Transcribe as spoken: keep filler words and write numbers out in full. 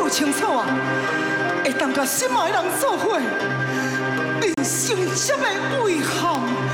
做清楚啊，会当甲心爱的人做伙，人生才会遗憾。